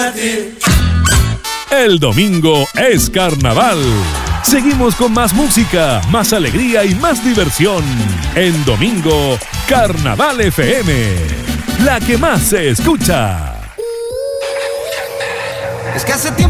El domingo es carnaval. Seguimos con más música, más alegría y más diversión. En Domingo, Carnaval FM, la que más se escucha. Es que hace tiempo